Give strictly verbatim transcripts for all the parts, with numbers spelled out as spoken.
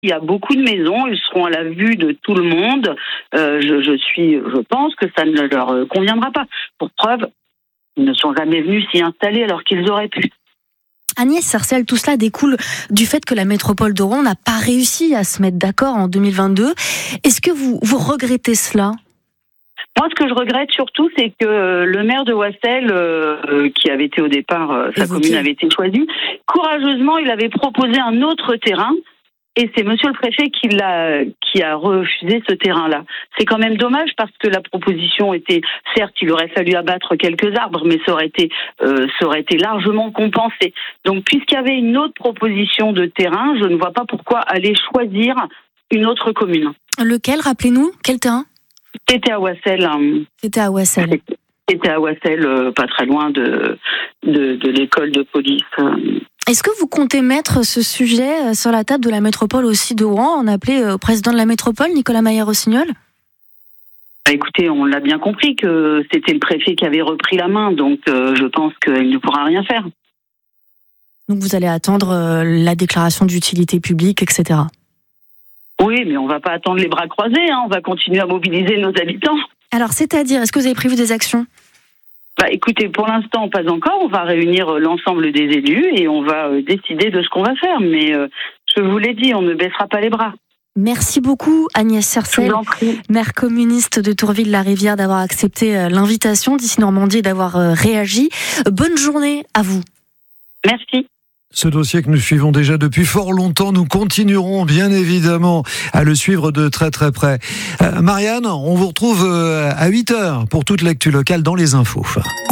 Il y a beaucoup de maisons, ils seront à la vue de tout le monde. Euh, je, je suis, je pense que ça ne leur conviendra pas. Pour preuve, ils ne sont jamais venus s'y installer alors qu'ils auraient pu. Agnès Sarcel, tout cela découle du fait que la métropole de Rouen n'a pas réussi à se mettre d'accord en deux mille vingt-deux. Est-ce que vous, vous regrettez cela ? Moi, ce que je regrette surtout, c'est que le maire de Ouassel, euh, qui avait été au départ, euh, sa Évoqué. commune avait été choisie, courageusement, il avait proposé un autre terrain. Et c'est monsieur le préfet qui l'a, qui a refusé ce terrain-là. C'est quand même dommage parce que la proposition était, certes, il aurait fallu abattre quelques arbres, mais ça aurait été, euh, ça aurait été largement compensé. Donc, puisqu'il y avait une autre proposition de terrain, je ne vois pas pourquoi aller choisir une autre commune. Lequel, rappelez-nous, quel terrain ? C'était à Ouassel. Hein. C'était à Ouassel. C'était à Ouassel, euh, pas très loin de, de, de l'école de police. Est-ce que vous comptez mettre ce sujet sur la table de la métropole aussi de Rouen, en appeler au président de la métropole, Nicolas Maillard-Rossignol ? Bah écoutez, on l'a bien compris que c'était le préfet qui avait repris la main, donc euh, je pense qu'il ne pourra rien faire. Donc vous allez attendre euh, la déclaration d'utilité publique, et cetera. Oui, mais on ne va pas attendre les bras croisés, hein, on va continuer à mobiliser nos habitants. Alors, c'est-à-dire, est-ce que vous avez prévu des actions ? Bah, écoutez, pour l'instant, pas encore. On va réunir l'ensemble des élus et on va euh, décider de ce qu'on va faire. Mais euh, je vous l'ai dit, on ne baissera pas les bras. Merci beaucoup Agnès Sarcel, maire communiste de Tourville-la-Rivière, d'avoir accepté l'invitation d'Ici Normandie et d'avoir réagi. Bonne journée à vous. Merci. Ce dossier que nous suivons déjà depuis fort longtemps, nous continuerons bien évidemment à le suivre de très très près. Euh, Marianne, on vous retrouve à huit heures pour toute l'actu locale dans les infos.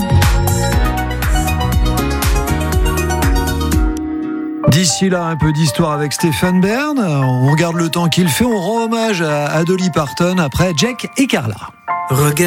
D'ici là, un peu d'histoire avec Stéphane Bern. On regarde le temps qu'il fait, on rend hommage à Dolly Parton après Jack et Carla. Regarde.